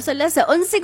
son las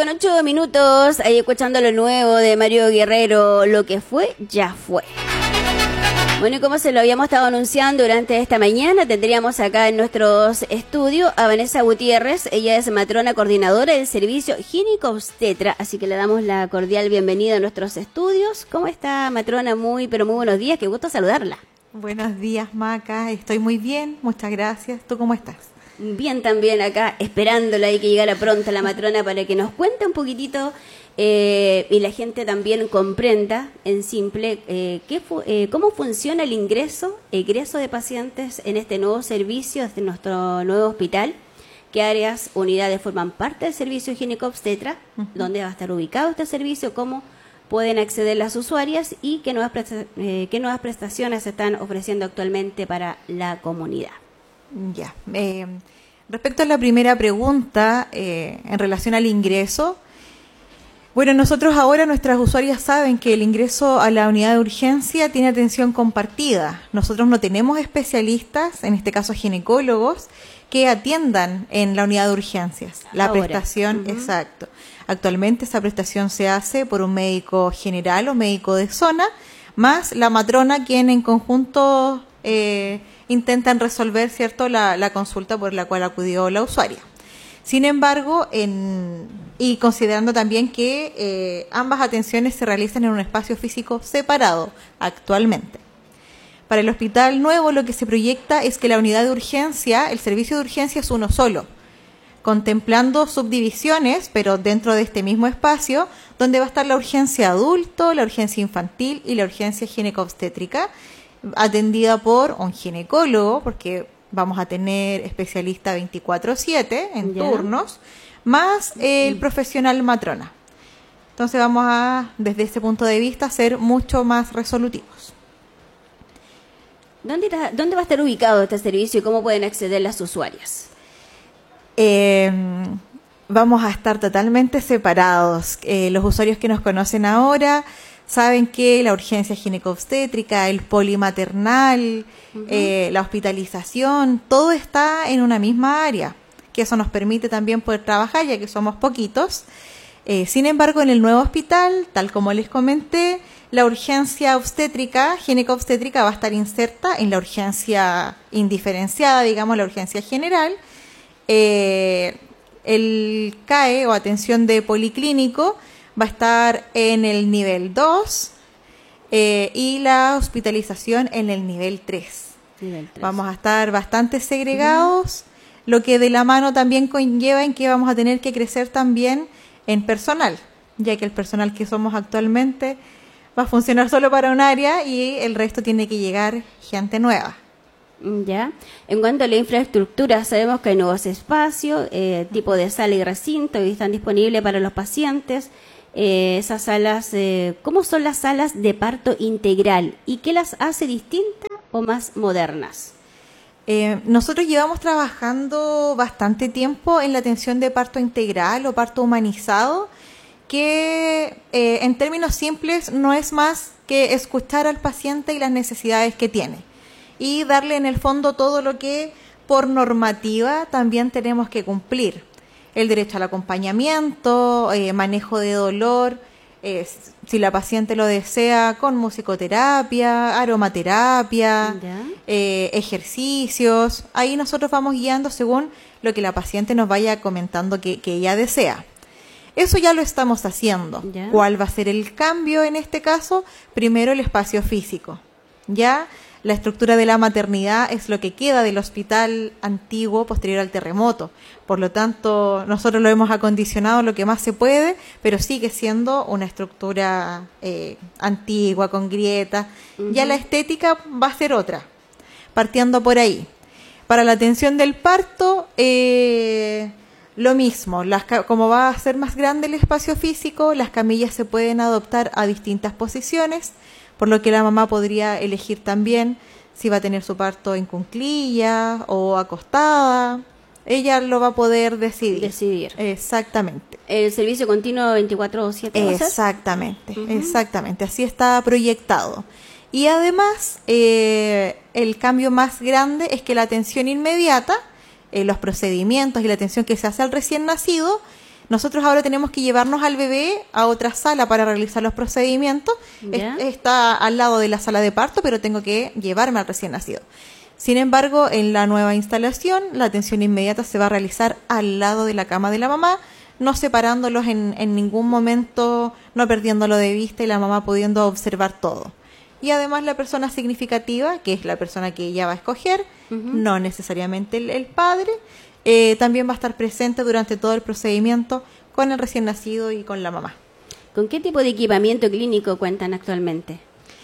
11:08, ahí escuchando lo nuevo de Mario Guerrero, lo que fue, ya fue. Bueno, y como se lo habíamos estado anunciando durante esta mañana, tendríamos acá en nuestros estudios a Vanessa Gutiérrez. Ella es matrona coordinadora del servicio Gineco-Obstetra, así que le damos la cordial bienvenida a nuestros estudios. ¿Cómo está, matrona? Muy buenos días, qué gusto saludarla. Buenos días, Maca, estoy muy bien, muchas gracias. ¿Tú cómo estás? Bien también acá, esperándola y que llegara pronto la matrona para que nos cuente un poquitito y la gente también comprenda en simple cómo funciona el egreso de pacientes en este nuevo servicio, desde nuestro nuevo hospital, qué áreas, unidades forman parte del servicio Gineco-Obstetra, dónde va a estar ubicado este servicio, cómo pueden acceder las usuarias y qué nuevas prestaciones se están ofreciendo actualmente para la comunidad. Ya. Respecto a la primera pregunta, en relación al ingreso, bueno, nosotros ahora, nuestras usuarias saben que el ingreso a la unidad de urgencia tiene atención compartida. Nosotros no tenemos especialistas, en este caso ginecólogos, que atiendan en la unidad de urgencias. La prestación, exacto. Actualmente esa prestación se hace por un médico general o médico de zona, más la matrona, quien en conjunto intentan resolver, ¿cierto?, la consulta por la cual acudió la usuaria. Sin embargo, y considerando también que ambas atenciones se realizan en un espacio físico separado actualmente. Para el hospital nuevo lo que se proyecta es que la unidad de urgencia, el servicio de urgencia es uno solo, contemplando subdivisiones, pero dentro de este mismo espacio, donde va a estar la urgencia adulto, la urgencia infantil y la urgencia gineco-obstétrica, atendida por un ginecólogo, porque vamos a tener especialista 24/7 en turnos, más el profesional matrona. Entonces vamos a, desde ese punto de vista, ser mucho más resolutivos. ¿Dónde va a estar ubicado este servicio y cómo pueden acceder las usuarias? Vamos a estar totalmente separados. Los usuarios que nos conocen ahora saben que la urgencia gineco-obstétrica, el polimaternal, la hospitalización, todo está en una misma área, que eso nos permite también poder trabajar, ya que somos poquitos. Sin embargo, en el nuevo hospital, tal como les comenté, la urgencia obstétrica, gineco-obstétrica, va a estar inserta en la urgencia indiferenciada, digamos, la urgencia general. El CAE, o atención de policlínico, va a estar en el nivel 2 y la hospitalización en el nivel 3. Vamos a estar bastante segregados, lo que de la mano también conlleva en que vamos a tener que crecer también en personal, ya que el personal que somos actualmente va a funcionar solo para un área y el resto tiene que llegar gente nueva. Ya. En cuanto a la infraestructura, sabemos que hay nuevos espacios, tipo de sala y recinto, y están disponibles para los pacientes. Esas salas, ¿cómo son las salas de parto integral y qué las hace distintas o más modernas? Nosotros llevamos trabajando bastante tiempo en la atención de parto integral o parto humanizado, que en términos simples no es más que escuchar al paciente y las necesidades que tiene y darle en el fondo todo lo que por normativa también tenemos que cumplir. El derecho al acompañamiento, manejo de dolor, si la paciente lo desea, con musicoterapia, aromaterapia, ejercicios. Ahí nosotros vamos guiando según lo que la paciente nos vaya comentando que ella desea. Eso ya lo estamos haciendo. ¿Cuál va a ser el cambio en este caso? Primero, el espacio físico. Ya la estructura de la maternidad es lo que queda del hospital antiguo posterior al terremoto. Por lo tanto, nosotros lo hemos acondicionado lo que más se puede, pero sigue siendo una estructura antigua, con grietas. Ya la estética va a ser otra, partiendo por ahí. Para la atención del parto, lo mismo. Como va a ser más grande el espacio físico, las camillas se pueden adoptar a distintas posiciones, por lo que la mamá podría elegir también si va a tener su parto en cuclillas o acostada. Ella lo va a poder decidir. Exactamente. ¿El servicio continuo 24/7? Exactamente, exactamente. Así está proyectado. Y además, el cambio más grande es que la atención inmediata, los procedimientos y la atención que se hace al recién nacido, nosotros ahora tenemos que llevarnos al bebé a otra sala para realizar los procedimientos. Está al lado de la sala de parto, pero tengo que llevarme al recién nacido. Sin embargo, en la nueva instalación, la atención inmediata se va a realizar al lado de la cama de la mamá, no separándolos en ningún momento, no perdiéndolo de vista y la mamá pudiendo observar todo. Y además la persona significativa, que es la persona que ella va a escoger, no necesariamente el padre, también va a estar presente durante todo el procedimiento con el recién nacido y con la mamá. ¿Con qué tipo de equipamiento clínico cuentan actualmente?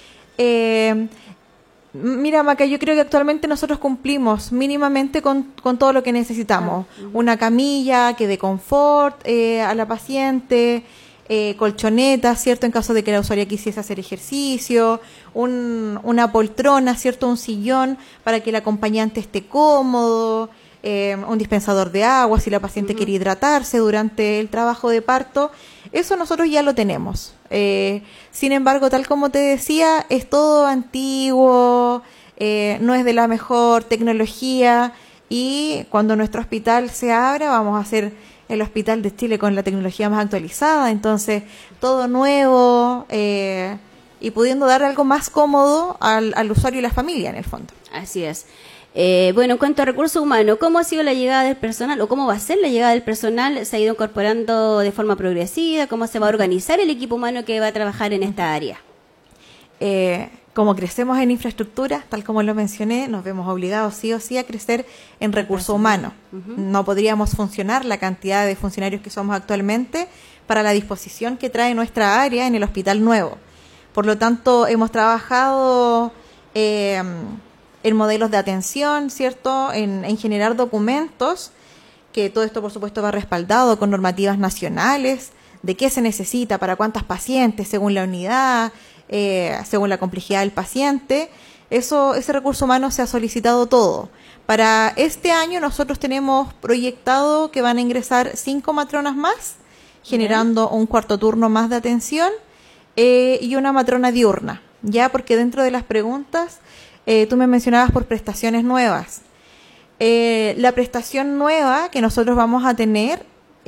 Mira, Maca, yo creo que actualmente nosotros cumplimos mínimamente con todo lo que necesitamos. Una camilla que dé confort a la paciente, colchoneta, ¿cierto? En caso de que la usuaria quisiese hacer ejercicio, una poltrona, ¿cierto? Un sillón para que el acompañante esté cómodo, un dispensador de agua si la paciente quiere hidratarse durante el trabajo de parto. Eso nosotros ya lo tenemos. Sin embargo, tal como te decía, es todo antiguo, no es de la mejor tecnología, y cuando nuestro hospital se abra vamos a ser el hospital de Chile con la tecnología más actualizada, entonces todo nuevo y pudiendo dar algo más cómodo al usuario y la familia en el fondo. Así es. Bueno, en cuanto a recursos humanos, ¿cómo ha sido la llegada del personal o cómo va a ser la llegada del personal? ¿Se ha ido incorporando de forma progresiva? ¿Cómo se va a organizar el equipo humano que va a trabajar en esta área? Como crecemos en infraestructura, tal como lo mencioné, nos vemos obligados sí o sí a crecer en recursos humanos. No podríamos funcionar la cantidad de funcionarios que somos actualmente para la disposición que trae nuestra área en el hospital nuevo. Por lo tanto, hemos trabajado en modelos de atención, ¿cierto? En generar documentos, que todo esto por supuesto va respaldado con normativas nacionales, de qué se necesita, para cuántas pacientes, según la unidad, según la complejidad del paciente. Ese recurso humano se ha solicitado todo. Para este año nosotros tenemos proyectado que van a ingresar 5 matronas más, generando un cuarto turno más de atención y una matrona diurna, ya porque dentro de las preguntas tú me mencionabas por prestaciones nuevas. La prestación nueva que nosotros vamos a tener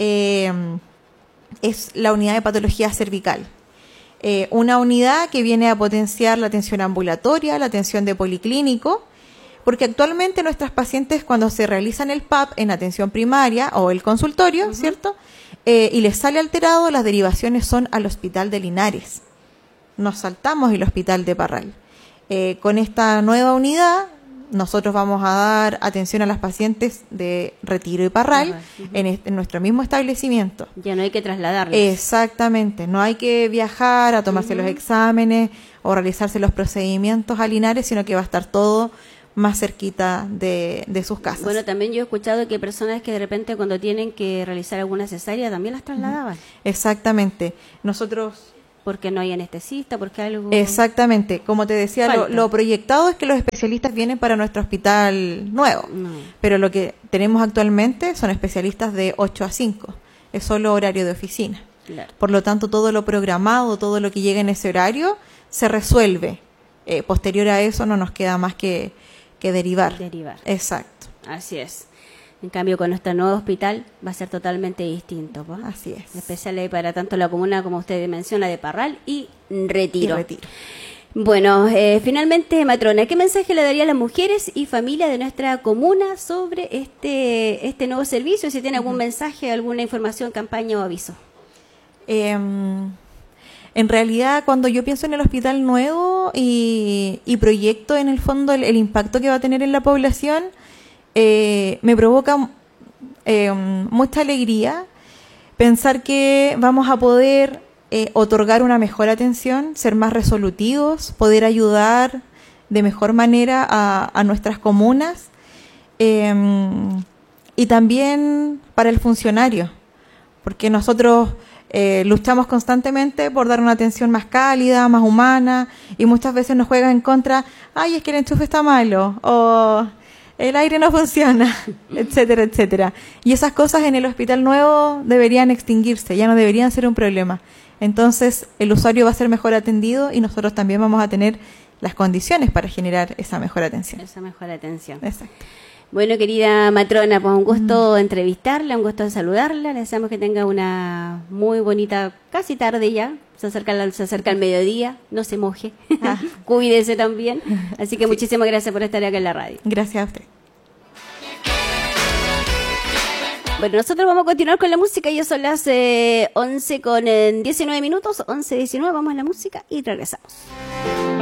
es la unidad de patología cervical. Una unidad que viene a potenciar la atención ambulatoria, la atención de policlínico, porque actualmente nuestras pacientes cuando se realizan el PAP en atención primaria o el consultorio, ¿cierto? Y les sale alterado, las derivaciones son al Hospital de Linares. Nos saltamos el Hospital de Parral. Con esta nueva unidad nosotros vamos a dar atención a las pacientes de Retiro y Parral en nuestro mismo establecimiento. Ya no hay que trasladarlas. Exactamente, no hay que viajar a tomarse los exámenes o realizarse los procedimientos a Linares, sino que va a estar todo más cerquita de sus casas. Bueno, también yo he escuchado que personas que de repente cuando tienen que realizar alguna cesárea también las trasladaban. Exactamente. Nosotros... Porque no hay anestesista, porque algo... Exactamente. Como te decía, lo proyectado es que los especialistas vienen para nuestro hospital nuevo. Pero lo que tenemos actualmente son especialistas de 8 a 5. Es solo horario de oficina. Claro. Por lo tanto, todo lo programado, todo lo que llega en ese horario, se resuelve. Posterior a eso no nos queda más que derivar. Exacto. Así es. En cambio, con nuestro nuevo hospital va a ser totalmente distinto, ¿pues? Así es. Especial ahí para tanto la comuna, como usted menciona, de Parral y Retiro. Bueno, finalmente, matrona, ¿qué mensaje le daría a las mujeres y familias de nuestra comuna sobre este nuevo servicio? Si tiene algún mensaje, alguna información, campaña o aviso. En realidad, cuando yo pienso en el hospital nuevo y proyecto en el fondo el impacto que va a tener en la población, me provoca mucha alegría pensar que vamos a poder otorgar una mejor atención, ser más resolutivos, poder ayudar de mejor manera a nuestras comunas y también para el funcionario, porque nosotros luchamos constantemente por dar una atención más cálida, más humana, y muchas veces nos juega en contra, ay, es que el enchufe está malo, o el aire no funciona, etcétera, etcétera. Y esas cosas en el hospital nuevo deberían extinguirse, ya no deberían ser un problema. Entonces, el usuario va a ser mejor atendido y nosotros también vamos a tener las condiciones para generar esa mejor atención. Esa mejor atención. Exacto. Bueno, querida matrona, pues un gusto entrevistarla, un gusto saludarla. Le deseamos que tenga una muy bonita, casi tarde ya. Se acerca el mediodía, no se moje. Cuídese también. Así que muchísimas gracias por estar acá en la radio. Gracias a usted. Bueno, nosotros vamos a continuar con la música. Ya son las 11 con 19 minutos, 11:19. Vamos a la música y regresamos.